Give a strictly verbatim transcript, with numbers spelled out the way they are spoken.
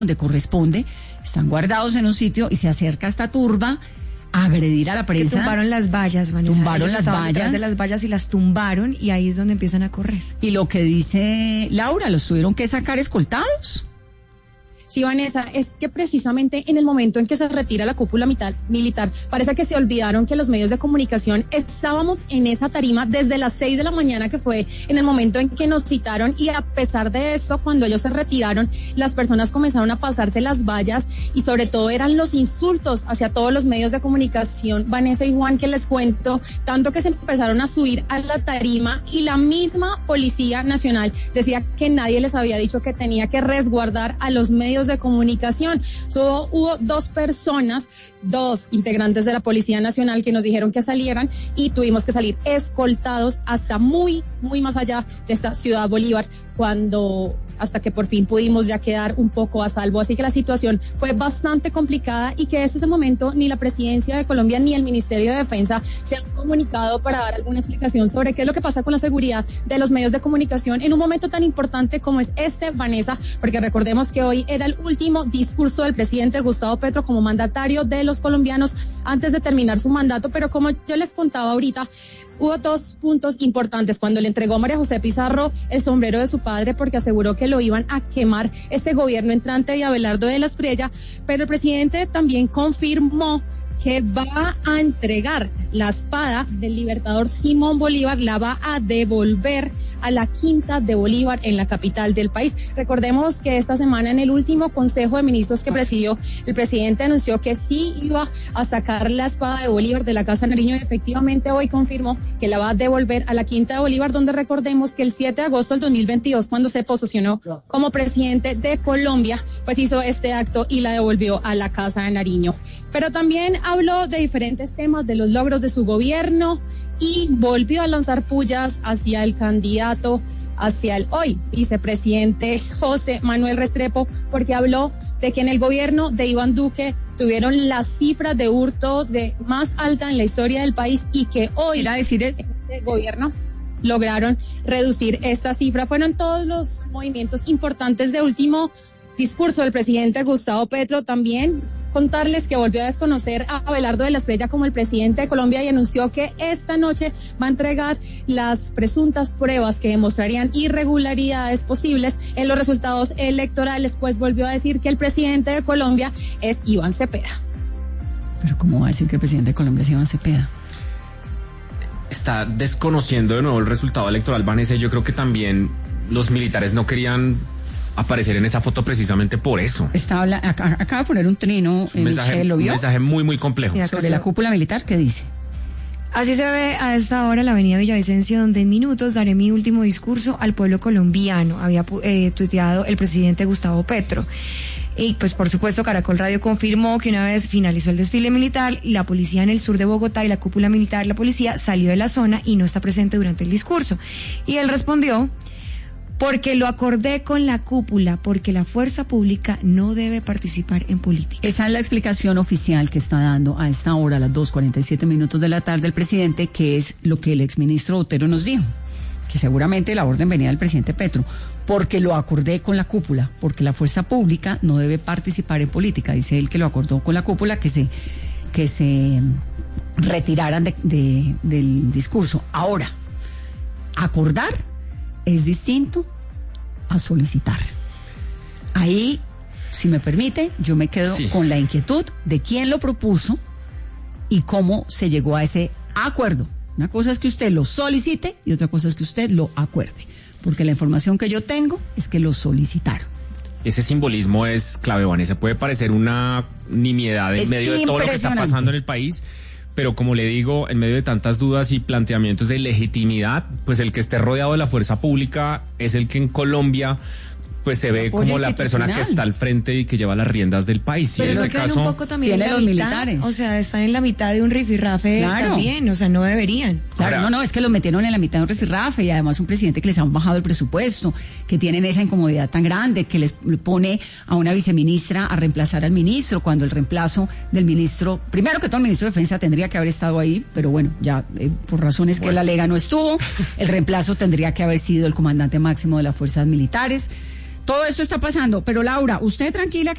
donde corresponde, están guardados en un sitio y se acerca esta turba a agredir a la prensa. Que tumbaron las vallas, Vanessa. Tumbaron Ellos las vallas. de las vallas y las tumbaron y ahí es donde empiezan a correr. Y lo que dice Laura, los tuvieron que sacar escoltados. Sí, Vanessa, es que precisamente en el momento en que se retira la cúpula militar, parece que se olvidaron que los medios de comunicación estábamos en esa tarima desde las seis de la mañana, que fue en el momento en que nos citaron, y a pesar de esto, cuando ellos se retiraron, las personas comenzaron a pasarse las vallas y sobre todo eran los insultos hacia todos los medios de comunicación, Vanessa y Juan, que les cuento, tanto que se empezaron a subir a la tarima y la misma Policía Nacional decía que nadie les había dicho que tenía que resguardar a los medios de comunicación. So, hubo dos personas, dos integrantes de la Policía Nacional que nos dijeron que salieran y tuvimos que salir escoltados hasta muy, muy más allá de esta Ciudad Bolívar, cuando hasta que por fin pudimos ya quedar un poco a salvo. Así que la situación fue bastante complicada y que desde ese momento ni la Presidencia de Colombia ni el Ministerio de Defensa se han comunicado para dar alguna explicación sobre qué es lo que pasa con la seguridad de los medios de comunicación en un momento tan importante como es este, Vanessa, porque recordemos que hoy era el último discurso del presidente Gustavo Petro como mandatario de los colombianos antes de terminar su mandato, pero como yo les contaba ahorita, hubo dos puntos importantes cuando le entregó a María José Pizarro el sombrero de su padre, porque aseguró que lo iban a quemar este gobierno entrante de Abelardo de la Espriella, pero el presidente también confirmó que va a entregar la espada del libertador Simón Bolívar, la va a devolver a la Quinta de Bolívar en la capital del país. Recordemos que esta semana en el último Consejo de Ministros que presidió, el presidente anunció que sí iba a sacar la espada de Bolívar de la Casa de Nariño y efectivamente hoy confirmó que la va a devolver a la Quinta de Bolívar, donde recordemos que el siete de agosto del dos mil veintidós, cuando se posesionó como presidente de Colombia, pues hizo este acto y la devolvió a la Casa de Nariño. Pero también habló de diferentes temas, de los logros de su gobierno, y volvió a lanzar pullas hacia el candidato, hacia el hoy vicepresidente José Manuel Restrepo, porque habló de que en el gobierno de Iván Duque tuvieron las cifras de hurtos de más alta en la historia del país y que hoy ¿Quiere decir eso? Este gobierno lograron reducir esta cifra. Fueron todos los movimientos importantes de último discurso del presidente Gustavo Petro. También contarles que volvió a desconocer a Abelardo de la Espriella como el presidente de Colombia y anunció que esta noche va a entregar las presuntas pruebas que demostrarían irregularidades posibles en los resultados electorales, pues volvió a decir que el presidente de Colombia es Iván Cepeda. ¿Pero cómo va a decir que el presidente de Colombia es Iván Cepeda? Está desconociendo de nuevo el resultado electoral, Vanessa. Yo creo que también los militares no querían aparecer en esa foto precisamente por eso. Está habla, acá, acaba de poner un trino, un mensaje, Michelle, ¿lo vio? Un mensaje muy, muy complejo. Sí, sobre la cúpula militar, ¿qué dice? Así se ve a esta hora la avenida Villavicencio, donde en minutos daré mi último discurso al pueblo colombiano, había eh, tuiteado el presidente Gustavo Petro. Y pues por supuesto Caracol Radio confirmó que una vez finalizó el desfile militar, la policía en el sur de Bogotá y la cúpula militar, la policía salió de la zona y no está presente durante el discurso. Y él respondió: porque lo acordé con la cúpula, porque la fuerza pública no debe participar en política. Esa es la explicación oficial que está dando a esta hora, a las dos cuarenta y siete minutos de la tarde, el presidente, que es lo que el exministro Otero nos dijo, que seguramente la orden venía del presidente Petro, porque lo acordé con la cúpula, porque la fuerza pública no debe participar en política. Dice él que lo acordó con la cúpula, que se, que se retiraran de, de, del discurso. Ahora, acordar es distinto a solicitar. Ahí, si me permite, yo me quedo sí. con la inquietud de quién lo propuso y cómo se llegó a ese acuerdo. Una cosa es que usted lo solicite y otra cosa es que usted lo acuerde, porque la información que yo tengo es que lo solicitaron. Ese simbolismo es clave, Vanessa. Puede parecer una nimiedad en es medio de todo lo que está pasando en el país, pero como le digo, en medio de tantas dudas y planteamientos de legitimidad, pues el que esté rodeado de la fuerza pública es el que en Colombia pues se ve como la persona que está al frente y que lleva las riendas del país. Pero y en no este quedan caso un poco también tiene en la los mitad, militares. O sea, están en la mitad de un rifirrafe claro. también, o sea, no deberían. Claro, Ahora, no, no, es que los metieron en la mitad de un rifirrafe y además un presidente que les han bajado el presupuesto, que tienen esa incomodidad tan grande, que les pone a una viceministra a reemplazar al ministro, cuando el reemplazo del ministro, primero que todo el ministro de Defensa tendría que haber estado ahí, pero bueno, ya eh, por razones bueno. que la Lega no estuvo, el reemplazo tendría que haber sido el comandante máximo de las fuerzas militares. Todo esto está pasando, pero Laura, usted tranquila.